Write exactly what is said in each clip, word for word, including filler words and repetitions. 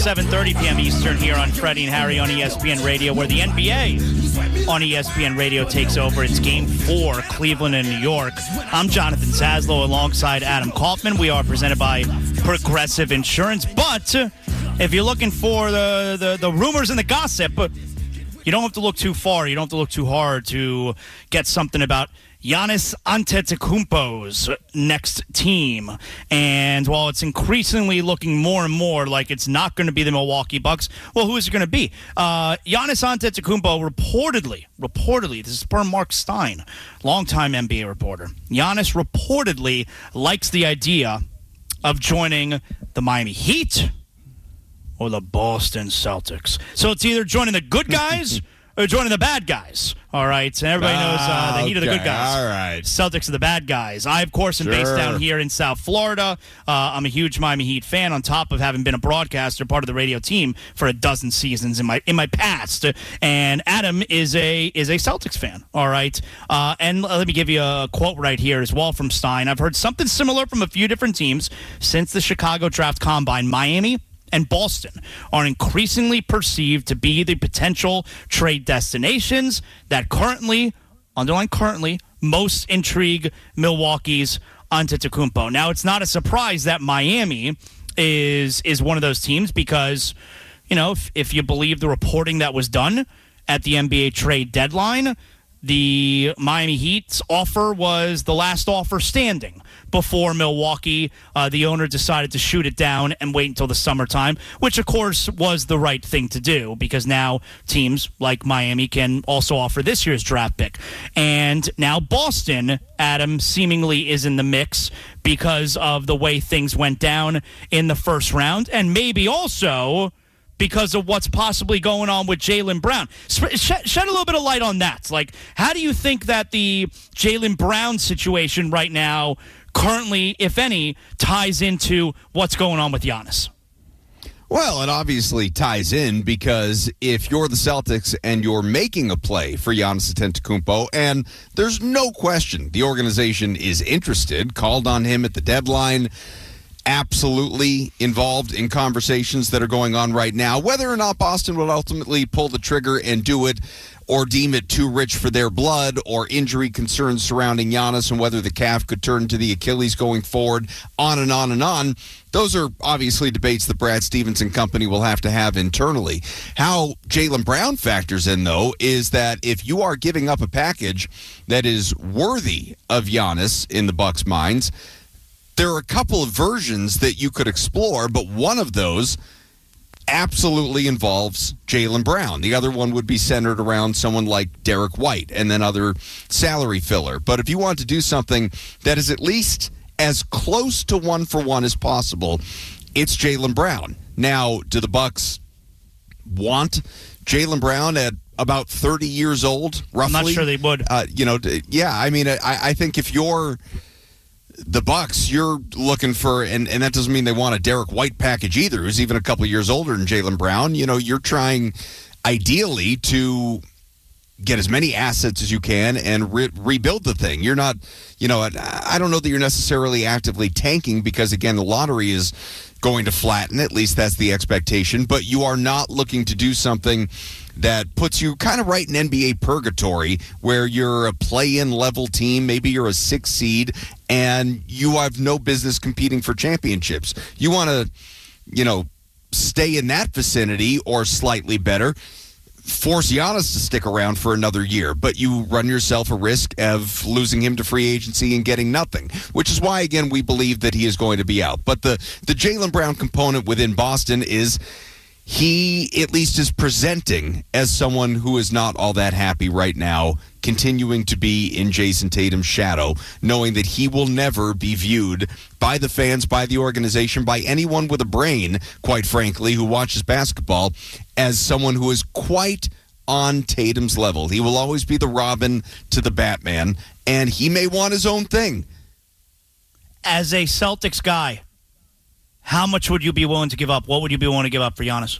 seven thirty p.m. Eastern here on Freddie and Harry on E S P N Radio, where the N B A on E S P N Radio takes over. It's Game four, Cleveland and New York. I'm Jonathan Zaslow alongside Adam Kaufman. We are presented by Progressive Insurance. But if you're looking for the, the, the rumors and the gossip, you don't have to look too far. You don't have to look too hard to get something about Giannis Antetokounmpo's next team. And while it's increasingly looking more and more like it's not going to be the Milwaukee Bucks, well, who is it going to be? Uh, Giannis Antetokounmpo reportedly, reportedly, this is per Mark Stein, longtime N B A reporter. Giannis reportedly likes the idea of joining the Miami Heat or the Boston Celtics. So it's either joining the good guys or joining the bad guys. All right. And everybody knows uh, the Heat okay. are the good guys. All right. Celtics are the bad guys. I, of course, am Sure. based down here in South Florida. Uh, I'm a huge Miami Heat fan, on top of having been a broadcaster, part of the radio team for a dozen seasons in my in my past. And Adam is a is a Celtics fan. All right. Uh, and let me give you a quote right here as well from Stein. I've heard something similar from a few different teams since the Chicago Draft Combine. Miami and Boston are increasingly perceived to be the potential trade destinations that currently, underline currently, most intrigue Milwaukee's Antetokounmpo. Now, it's not a surprise that Miami is is one of those teams because, you know, if, if you believe the reporting that was done at the N B A trade deadline, the Miami Heat's offer was the last offer standing before Milwaukee, uh, the owner, decided to shoot it down and wait until the summertime, which, of course, was the right thing to do because now teams like Miami can also offer this year's draft pick. And now Boston, Adam, seemingly is in the mix because of the way things went down in the first round, and maybe also because of what's possibly going on with Jaylen Brown. Shed, shed a little bit of light on that. Like, how do you think that the Jaylen Brown situation right now, currently, if any, ties into what's going on with Giannis? Well, it obviously ties in because if you're the Celtics and you're making a play for Giannis Antetokounmpo, and there's no question the organization is interested, called on him at the deadline, absolutely involved in conversations that are going on right now. Whether or not Boston will ultimately pull the trigger and do it or deem it too rich for their blood, or injury concerns surrounding Giannis and whether the calf could turn to the Achilles going forward, on and on and on. Those are obviously debates that Brad Stevens and company will have to have internally. How Jaylen Brown factors in, though, is that if you are giving up a package that is worthy of Giannis in the Bucks' minds, there are a couple of versions that you could explore, but one of those absolutely involves Jaylen Brown. The other one would be centered around someone like Derek White and then other salary filler. But if you want to do something that is at least as close to one for one as possible, it's Jaylen Brown. Now, do the Bucks want Jaylen Brown at about thirty years old, roughly? I'm not sure they would. Uh, you know, yeah, I mean, I, I think if you're the Bucks, you're looking for, and, and that doesn't mean they want a Derek White package either, who's even a couple of years older than Jaylen Brown. You know, you're trying ideally to get as many assets as you can and re- rebuild the thing. You're not, you know, I don't know that you're necessarily actively tanking because, again, the lottery is going to flatten. At least that's the expectation. But you are not looking to do something that puts you kind of right in N B A purgatory where you're a play-in level team. Maybe you're a six seed and you have no business competing for championships. You want to, you know, stay in that vicinity or slightly better. Force Giannis to stick around for another year, but you run yourself a risk of losing him to free agency and getting nothing, which is why, again, we believe that he is going to be out. But the, the Jaylen Brown component within Boston is he at least is presenting as someone who is not all that happy right now, continuing to be in Jason Tatum's shadow, knowing that he will never be viewed by the fans, by the organization, by anyone with a brain, quite frankly, who watches basketball, as someone who is quite on Tatum's level. He will always be the Robin to the Batman, and he may want his own thing. As a Celtics guy, how much would you be willing to give up? What would you be willing to give up for Giannis?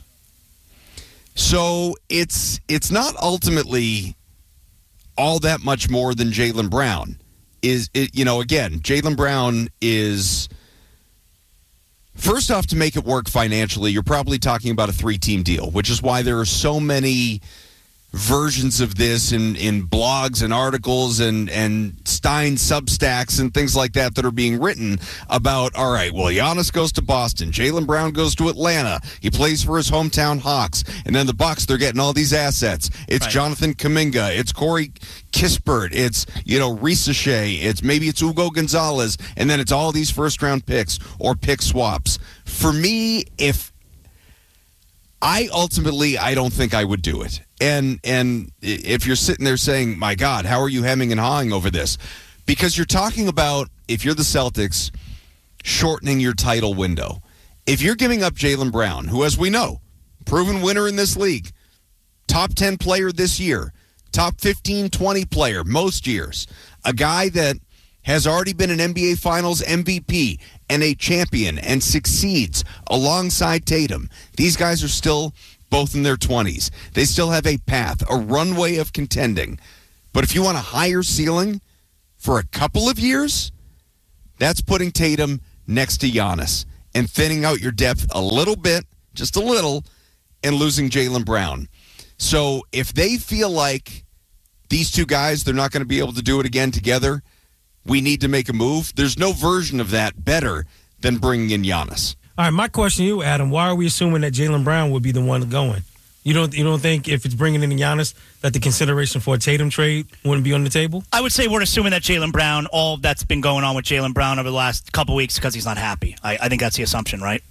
So it's it's not ultimately all that much more than Jaylen Brown. Is it, you know, again, Jaylen Brown is First off, to make it work financially, you're probably talking about a three-team deal, which is why there are so many versions of this in, in blogs and articles and, and Stein Substacks and things like that that are being written about, all right, well, Giannis goes to Boston, Jaylen Brown goes to Atlanta, he plays for his hometown Hawks, and then the Bucks, they're getting all these assets. It's right. Jonathan Kuminga, it's Corey Kispert, it's, you know, Risa Shea, it's maybe it's Hugo Gonzalez, and then it's all these first-round picks or pick swaps. For me, if I ultimately, I don't think I would do it. And and if you're sitting there saying, my God, how are you hemming and hawing over this? Because you're talking about, if you're the Celtics, shortening your title window. If you're giving up Jaylen Brown, who, as we know, proven winner in this league, top ten player this year, top fifteen, twenty player most years, a guy that has already been an N B A Finals M V P and a champion and succeeds alongside Tatum. These guys are still both in their twenties. They still have a path, a runway of contending. But if you want a higher ceiling for a couple of years, that's putting Tatum next to Giannis and thinning out your depth a little bit, just a little, and losing Jaylen Brown. So if they feel like these two guys, they're not going to be able to do it again together, we need to make a move. There's no version of that better than bringing in Giannis. All right, my question to you, Adam, why are we assuming that Jaylen Brown would be the one going? You don't you don't think if it's bringing in Giannis that the consideration for a Tatum trade wouldn't be on the table? I would say we're assuming that Jaylen Brown, all that's been going on with Jaylen Brown over the last couple weeks because he's not happy. I, I think that's the assumption, right?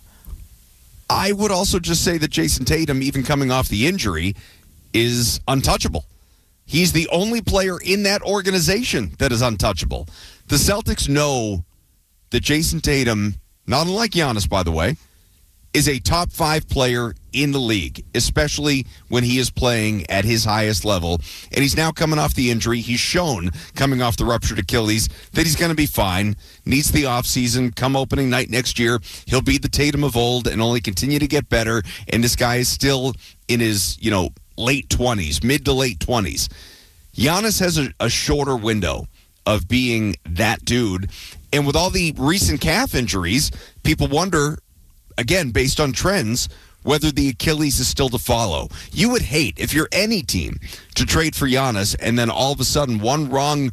I would also just say that Jason Tatum, even coming off the injury, is untouchable. He's the only player in that organization that is untouchable. The Celtics know that Jason Tatum, not unlike Giannis, by the way, is a top five player in the league, especially when he is playing at his highest level. And he's now coming off the injury. He's shown, coming off the ruptured Achilles, that he's going to be fine. Needs the offseason. Come opening night next year, he'll be the Tatum of old and only continue to get better. And this guy is still in his, you know, late twenties, mid to late twenties. Giannis has a, a shorter window of being that dude. And with all the recent calf injuries, people wonder, again, based on trends, whether the Achilles is still to follow. You would hate, if you're any team, to trade for Giannis and then all of a sudden one wrong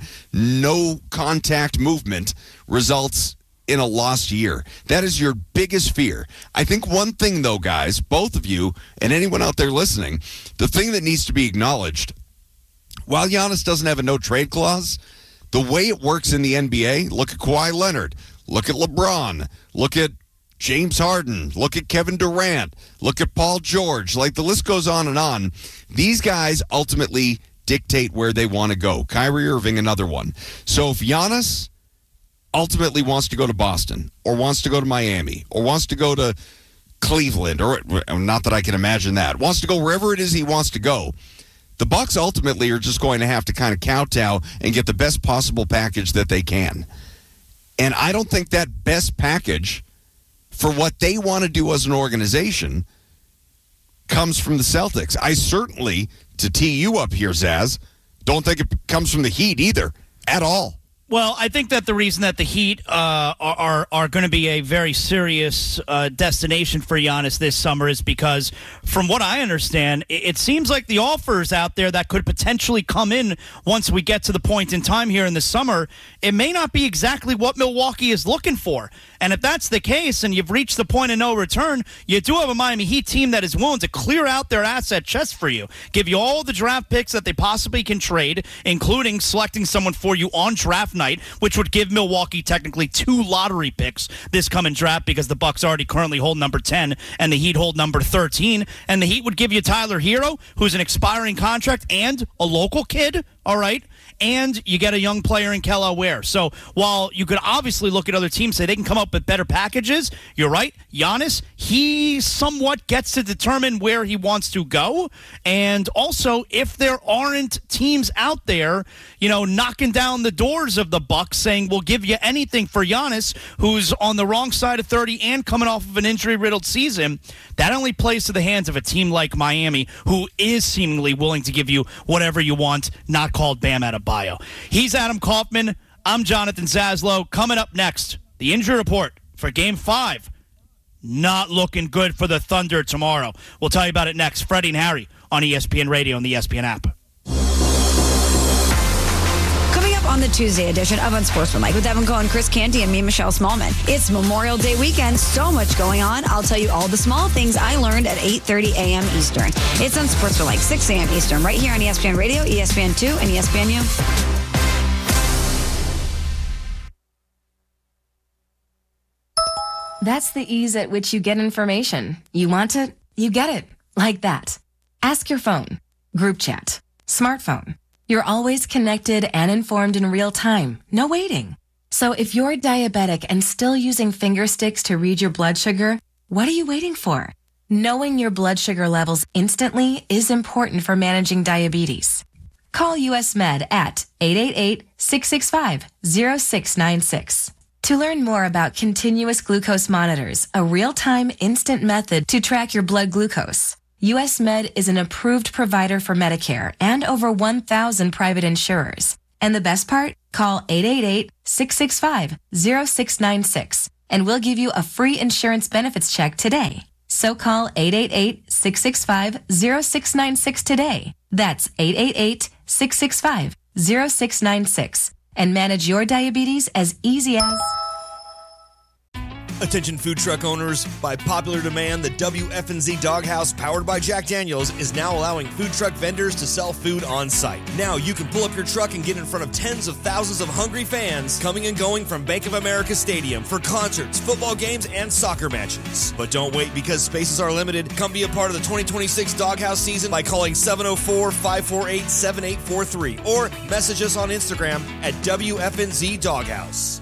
no-contact movement results in a lost year. That is your biggest fear. I think one thing, though, guys, both of you and anyone out there listening, the thing that needs to be acknowledged, while Giannis doesn't have a no-trade clause, the way it works in the N B A, look at Kawhi Leonard, look at LeBron, look at James Harden, look at Kevin Durant, look at Paul George, like the list goes on and on. These guys ultimately dictate where they want to go. Kyrie Irving, another one. So if Giannis ultimately wants to go to Boston or wants to go to Miami or wants to go to Cleveland, or not that I can imagine that, wants to go wherever it is he wants to go, the Bucks ultimately are just going to have to kind of kowtow and get the best possible package that they can. And I don't think that best package for what they want to do as an organization comes from the Celtics. I certainly, to tee you up here, Zaz, don't think it comes from the Heat either, at all. Well, I think that the reason that the Heat uh, are are, are going to be a very serious uh, destination for Giannis this summer is because, from what I understand, it, it seems like the offers out there that could potentially come in once we get to the point in time here in the summer, it may not be exactly what Milwaukee is looking for. And if that's the case and you've reached the point of no return, you do have a Miami Heat team that is willing to clear out their asset chest for you, give you all the draft picks that they possibly can trade, including selecting someone for you on draft night, which would give Milwaukee technically two lottery picks this coming draft because the Bucks already currently hold number ten and the Heat hold number thirteen. And the Heat would give you Tyler Hero, who's an expiring contract and a local kid, all right? And you get a young player in Kelly Ware. So while you could obviously look at other teams and say they can come up with better packages, you're right. Giannis, he somewhat gets to determine where he wants to go. And also, if there aren't teams out there, you know, knocking down the doors of the Bucks saying, we'll give you anything for Giannis, who's on the wrong side of thirty and coming off of an injury-riddled season, that only plays to the hands of a team like Miami, who is seemingly willing to give you whatever you want, not called Bam Adebayo. He's Adam Kaufman. I'm Jonathan Zaslow. Coming up next, the injury report for Game five not looking good for the Thunder tomorrow. We'll tell you about it next. Freddie and Harry on E S P N Radio and the E S P N app. Coming up on the Tuesday edition of Unsportsmanlike with Devin Cohen, Chris Canty, and me, Michelle Smallman. It's Memorial Day weekend. So much going on. I'll tell you all the small things I learned at eight thirty a.m. Eastern. It's Unsportsmanlike, six a.m. Eastern, right here on E S P N Radio, E S P N two, and E S P N U. That's the ease at which you get information. You want it, you get it. Like that. Ask your phone. Group chat. Smartphone. You're always connected and informed in real time. No waiting. So if you're diabetic and still using finger sticks to read your blood sugar, what are you waiting for? Knowing your blood sugar levels instantly is important for managing diabetes. Call U S Med at eight eight eight, six six five, zero six nine six. To learn more about continuous glucose monitors, a real-time instant method to track your blood glucose, U S Med is an approved provider for Medicare and over one thousand private insurers. And the best part? Call eight eight eight, six six five, zero six nine six and we'll give you a free insurance benefits check today. So call eight eight eight, six six five, zero six nine six today. That's eight eight eight, six six five, zero six nine six. And manage your diabetes as easy as... Attention food truck owners, by popular demand, the W F N Z Doghouse, powered by Jack Daniels, is now allowing food truck vendors to sell food on site. Now you can pull up your truck and get in front of tens of thousands of hungry fans coming and going from Bank of America Stadium for concerts, football games, and soccer matches. But don't wait, because spaces are limited. Come be a part of the twenty twenty-six Doghouse season by calling seven oh four, five four eight, seven eight four three or message us on Instagram at W F N Z Doghouse.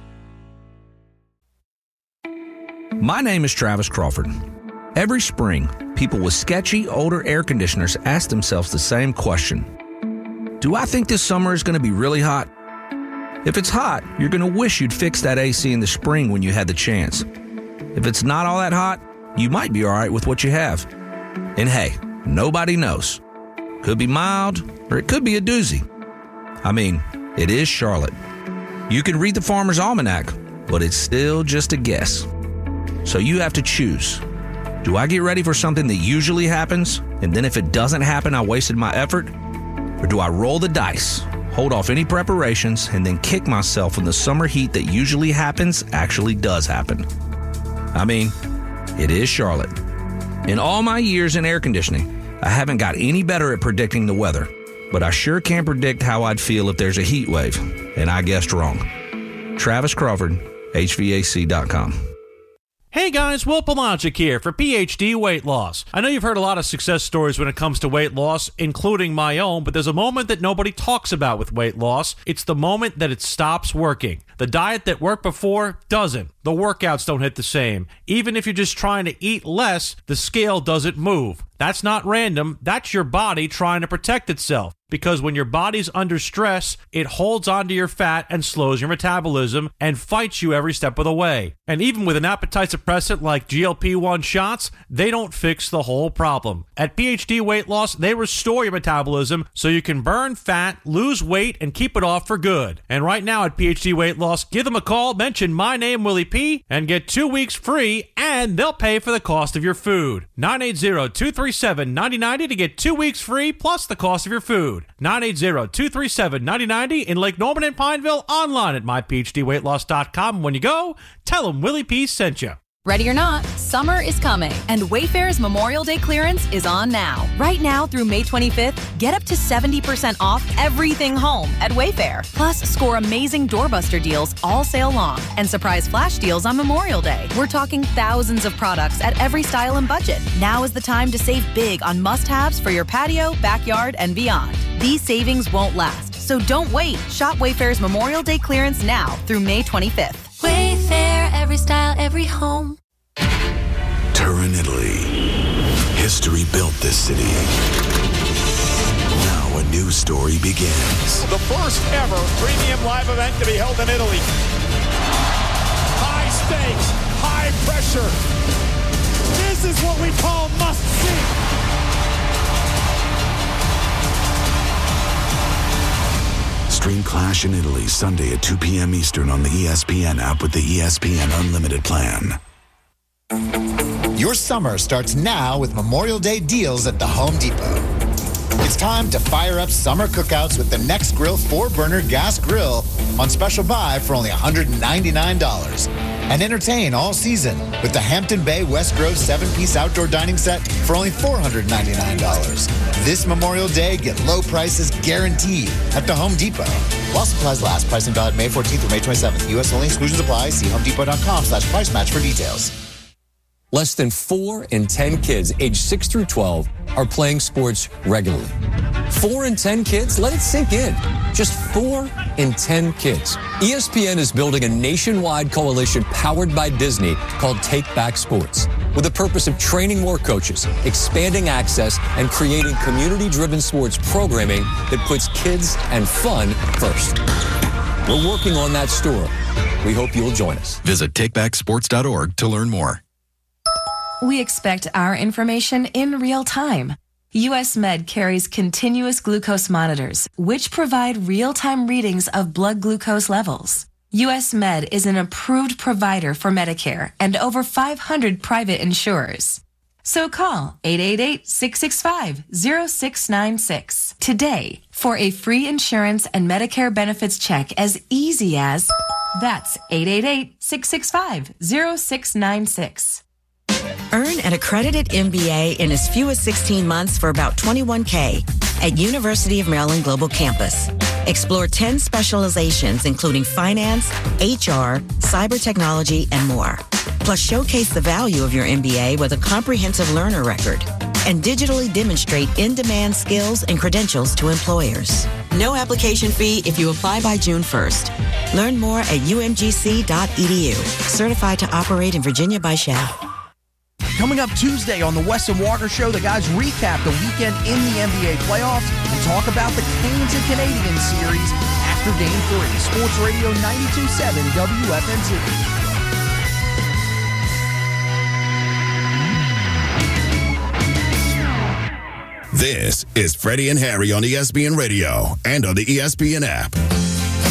My name is Travis Crawford. Every spring, people with sketchy, older air conditioners ask themselves the same question. Do I think this summer is going to be really hot? If it's hot, you're going to wish you'd fix that A C in the spring when you had the chance. If it's not all that hot, you might be all right with what you have. And hey, nobody knows. Could be mild, or it could be a doozy. I mean, it is Charlotte. You can read the Farmer's Almanac, but it's still just a guess. So you have to choose. Do I get ready for something that usually happens, and then if it doesn't happen, I wasted my effort? Or do I roll the dice, hold off any preparations, and then kick myself when the summer heat that usually happens actually does happen? I mean, it is Charlotte. In all my years in air conditioning, I haven't got any better at predicting the weather, but I sure can predict how I'd feel if there's a heat wave, and I guessed wrong. Travis Crawford, H V A C dot com. Hey guys, Will Pelagic here for P H D Weight Loss. I know you've heard a lot of success stories when it comes to weight loss, including my own, but there's a moment that nobody talks about with weight loss. It's the moment that it stops working. The diet that worked before doesn't. The workouts don't hit the same. Even if you're just trying to eat less, the scale doesn't move. That's not random. That's your body trying to protect itself. Because when your body's under stress, it holds onto your fat and slows your metabolism and fights you every step of the way. And even with an appetite suppressant like G L P one shots, they don't fix the whole problem. At P H D Weight Loss, they restore your metabolism so you can burn fat, lose weight, and keep it off for good. And right now at P H D Weight Loss, give them a call, mention my name, Willie P, and get two weeks free, and they'll pay for the cost of your food. nine eight zero, two three seven, nine zero nine zero to get two weeks free plus the cost of your food. nine eight zero, two three seven, nine zero nine zero in Lake Norman and Pineville, online at my p h d weight loss dot com. And when you go, tell them Willie P sent you. Ready or not, summer is coming, and Wayfair's Memorial Day clearance is on now. Right now through May twenty-fifth, get up to seventy percent off everything home at Wayfair. Plus, score amazing doorbuster deals all sale long and surprise flash deals on Memorial Day. We're talking thousands of products at every style and budget. Now is the time to save big on must-haves for your patio, backyard, and beyond. These savings won't last, so don't wait. Shop Wayfair's Memorial Day clearance now through May twenty-fifth. Wayfair, every style, every home. Turin, Italy. History built this city. Now a new story begins. The first ever premium live event to be held in Italy. High stakes, high pressure. This is what we call must see. Stream Clash in Italy Sunday at two p.m. Eastern on the E S P N app with the E S P N Unlimited plan. Your summer starts now with Memorial Day deals at the Home Depot. It's time to fire up summer cookouts with the Next Grill four-burner gas grill on special buy for only one hundred ninety-nine dollars. And entertain all season with the Hampton Bay West Grove seven-piece outdoor dining set for only four hundred ninety-nine dollars. This Memorial Day, get low prices guaranteed at the Home Depot. While supplies last, pricing valid May fourteenth through May twenty-seventh. U S only, exclusions apply. See homedepot.com slash price match for details. Less than four in ten kids aged six through twelve are playing sports regularly. Four in ten kids? Let it sink in. Just four in ten kids. E S P N is building a nationwide coalition powered by Disney called Take Back Sports, with the purpose of training more coaches, expanding access, and creating community-driven sports programming that puts kids and fun first. We're working on that story. We hope you'll join us. Visit take back sports dot org to learn more. We expect our information in real time. U S Med carries continuous glucose monitors, which provide real-time readings of blood glucose levels. U S Med is an approved provider for Medicare and over five hundred private insurers. So call eight eight eight, six six five, zero six nine six today for a free insurance and Medicare benefits check as easy as that's eight eight eight, six six five, zero six nine six. Earn an accredited M B A in as few as sixteen months for about twenty-one thousand dollars at University of Maryland Global Campus. Explore ten specializations, including finance, H R, cyber technology, and more. Plus, showcase the value of your M B A with a comprehensive learner record and digitally demonstrate in-demand skills and credentials to employers. No application fee if you apply by June first. Learn more at U M G C dot E D U. Certified to operate in Virginia by Shell. Coming up Tuesday on the Wes and Walker Show, the guys recap the weekend in the N B A playoffs and talk about the Canes and Canadiens series after Game three. Sports Radio ninety-two point seven W F N Z. This is Freddie and Harry on E S P N Radio and on the E S P N app.